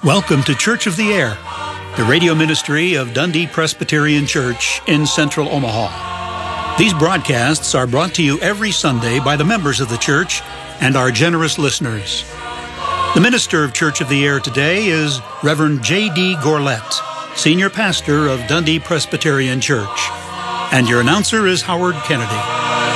Welcome to Church of the Air, the radio ministry of Dundee Presbyterian Church in central Omaha. These broadcasts are brought to you every Sunday by the members of the church and our generous listeners. The minister of Church of the Air today is Reverend J.D. Gourlette, Senior Pastor of Dundee Presbyterian Church. And your announcer is Howard Kennedy.